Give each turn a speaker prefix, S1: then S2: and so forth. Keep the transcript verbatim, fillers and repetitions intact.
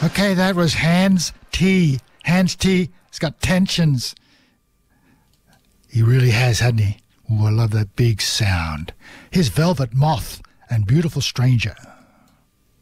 S1: Okay, that was Hans T. Hans T. He's got tensions. He really has, hasn't he? Ooh, I love that big sound. Here's Velvet Moth and Beautiful Stranger.